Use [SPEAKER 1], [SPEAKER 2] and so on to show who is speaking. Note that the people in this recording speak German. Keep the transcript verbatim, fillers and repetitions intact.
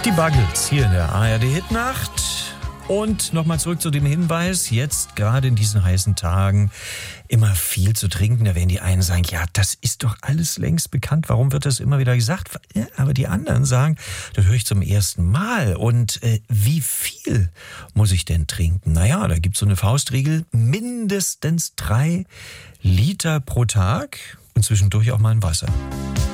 [SPEAKER 1] Die Buggles hier in der A R D-Hitnacht. Und nochmal zurück zu dem Hinweis, jetzt gerade in diesen heißen Tagen immer viel zu trinken. Da werden die einen sagen, ja, das ist doch alles längst bekannt. Warum wird das immer wieder gesagt? Ja, aber die anderen sagen, das höre ich zum ersten Mal. Und äh, wie viel muss ich denn trinken? Naja, da gibt es so eine Faustregel, mindestens drei Liter pro Tag und zwischendurch auch mal ein Wasser.